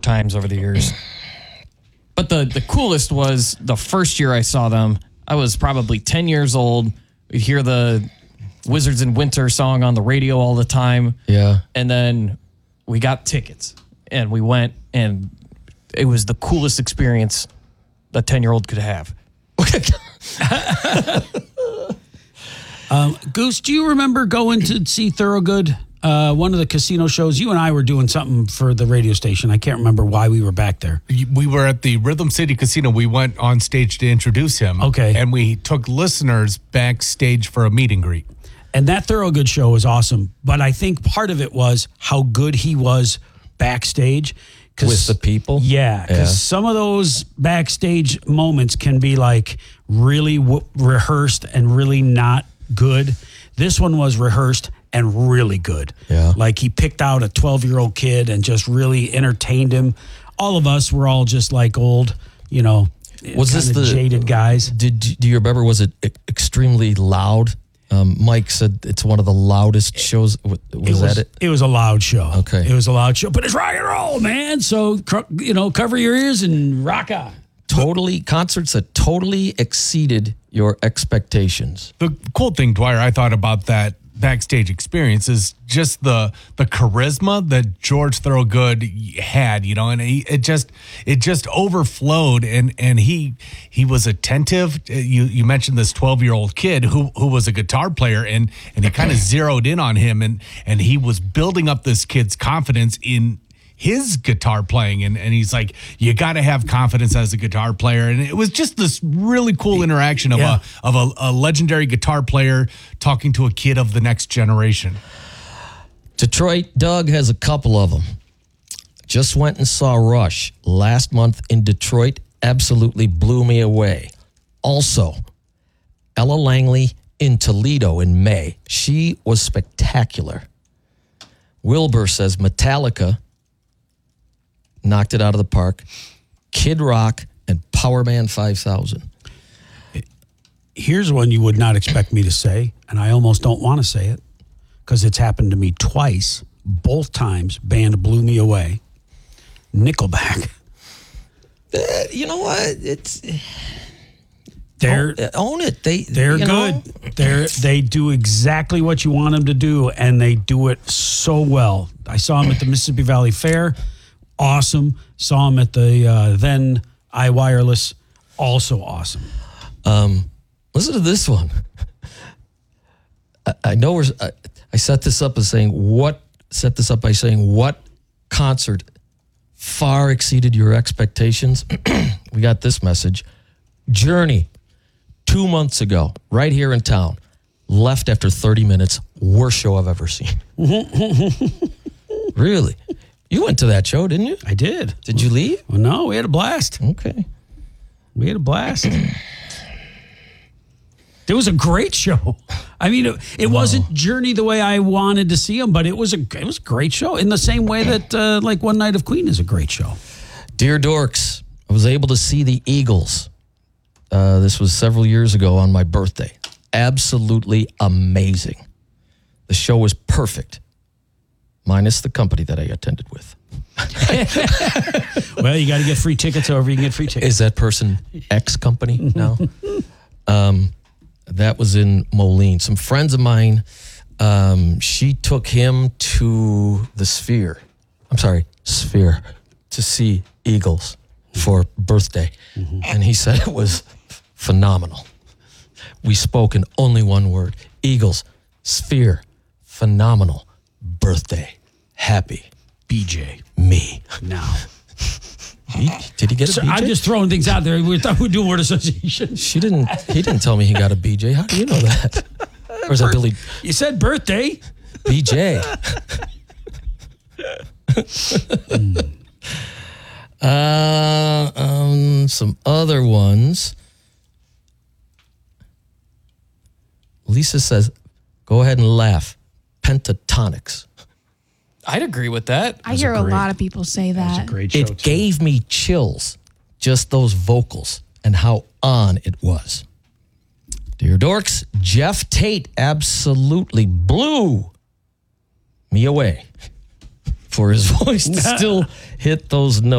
times over the years. But the coolest was the first year I saw them. I was probably 10 years old. We'd hear the Wizards in Winter song on the radio all the time. Yeah. And then we got tickets and we went, and it was the coolest experience a 10-year-old could have. Goose, do you remember going to see Thorogood? One of the casino shows. You and I were doing something for the radio station. I can't remember why we were back there. We were at the Rhythm City Casino. We went on stage to introduce him. Okay. And we took listeners backstage for a meet and greet. And that Thorogood show was awesome. But I think part of it was how good he was backstage. With the people? Yeah, because some of those backstage moments can be like really rehearsed and really not good. This one was rehearsed and really good. Yeah. Like he picked out a 12-year-old kid and just really entertained him. All of us were all just like old, Was this the jaded guys? Do you remember, was it extremely loud? Mike said it's one of the loudest shows. Was that it? It was a loud show. Okay. It was a loud show, but it's rock and roll, man. So, cover your ears and rock on. Concerts that totally exceeded your expectations. The cool thing, Dwyer, I thought about that backstage experience is just the charisma that George Thorogood had, and it just overflowed, and he was attentive. You mentioned this 12-year-old kid who was a guitar player, and he kind of zeroed in on him, and he was building up this kid's confidence in his guitar playing, and he's like, you got to have confidence as a guitar player, and it was just this really cool interaction of a legendary guitar player talking to a kid of the next generation. Detroit, Doug has a couple of them. Just went and saw Rush last month in Detroit. Absolutely blew me away. Also, Ella Langley in Toledo in May. She was spectacular. Wilbur says Metallica knocked it out of the park. Kid Rock and Powerman 5000. Here's one you would not expect me to say, and I almost don't want to say it because it's happened to me twice. Both times, band blew me away. Nickelback. You know what? Own it. They're good. They do exactly what you want them to do, and they do it so well. I saw them at the Mississippi Valley Fair. Awesome. Saw him at the then iWireless. Also awesome. Listen to this one. I know I set this up by saying what concert far exceeded your expectations. We got this message. Journey, 2 months ago, right here in town, left after 30 minutes. Worst show I've ever seen. Really? You went to that show, didn't you? I did. Did you leave? Well, no, we had a blast. Okay. We had a blast. It was a great show. I mean, it wasn't Journey the way I wanted to see them, but it was a great show in the same way that like One Night of Queen is a great show. Dear Dorks, I was able to see the Eagles. This was several years ago on my birthday. Absolutely amazing. The show was perfect. Minus the company that I attended with. Well, you got to get free tickets however you can get free tickets. Is that person X company now? That was in Moline. Some friends of mine, she took him to the Sphere, to see Eagles for birthday. Mm-hmm. And he said it was phenomenal. We spoke in only one word. Eagles, Sphere, phenomenal. Birthday. Happy. BJ. Me. Now. Did he get a BJ? I'm just throwing things out there. We thought we'd do word association. He didn't tell me he got a BJ. How do you know that? Or is that Billy? You said birthday. BJ. Some other ones. Lisa says, go ahead and laugh. Pentatonics. I'd agree with that. I hear a lot of people say that. That was a great show, It gave me chills, just those vocals and how on it was. Dear Dorks, Jeff Tate absolutely blew me away for his voice to still hit those notes.